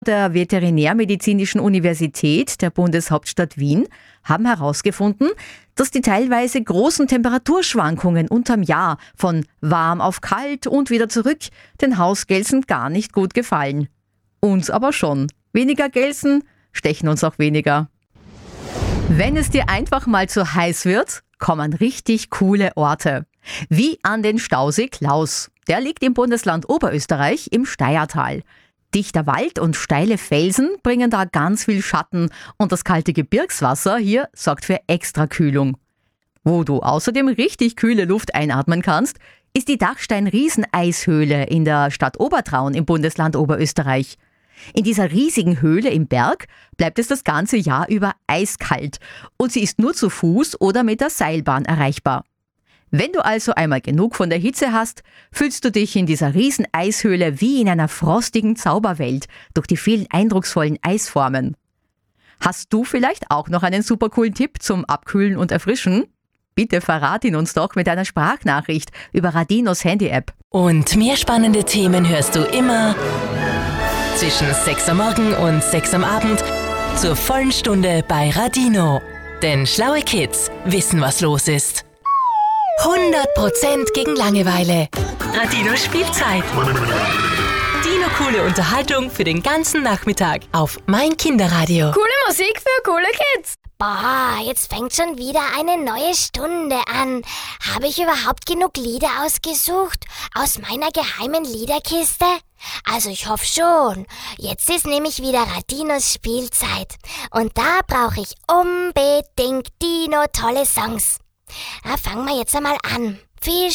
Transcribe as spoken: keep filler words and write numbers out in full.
der Veterinärmedizinischen Universität der Bundeshauptstadt Wien haben herausgefunden, dass die teilweise großen Temperaturschwankungen unterm Jahr von warm auf kalt und wieder zurück den Hausgelsen gar nicht gut gefallen. Uns aber schon. Weniger Gelsen stechen uns auch weniger. Wenn es dir einfach mal zu heiß wird, kommen richtig coole Orte. Wie an den Stausee Klaus. Der liegt im Bundesland Oberösterreich im Steyrtal. Dichter Wald und steile Felsen bringen da ganz viel Schatten und das kalte Gebirgswasser hier sorgt für Extrakühlung. Wo du außerdem richtig kühle Luft einatmen kannst, ist die Dachstein-Rieseneishöhle in der Stadt Obertraun im Bundesland Oberösterreich. In dieser riesigen Höhle im Berg bleibt es das ganze Jahr über eiskalt und sie ist nur zu Fuß oder mit der Seilbahn erreichbar. Wenn du also einmal genug von der Hitze hast, fühlst du dich in dieser riesen Eishöhle wie in einer frostigen Zauberwelt durch die vielen eindrucksvollen Eisformen. Hast du vielleicht auch noch einen super coolen Tipp zum Abkühlen und Erfrischen? Bitte verrat ihn uns doch mit einer Sprachnachricht über Radinos Handy-App. Und mehr spannende Themen hörst du immer zwischen sechs Uhr morgen und sechs am Abend zur vollen Stunde bei Radino. Denn schlaue Kids wissen, was los ist. hundert Prozent gegen Langeweile. Radino Spielzeit. Dino coole Unterhaltung für den ganzen Nachmittag auf Mein Kinderradio. Coole Musik für coole Kids. Boah, jetzt fängt schon wieder eine neue Stunde an. Habe ich überhaupt genug Lieder ausgesucht? Aus meiner geheimen Liederkiste? Also ich hoffe schon. Jetzt ist nämlich wieder Radinos Spielzeit. Und da brauche ich unbedingt Dino tolle Songs. Na, fangen wir jetzt einmal an. Viel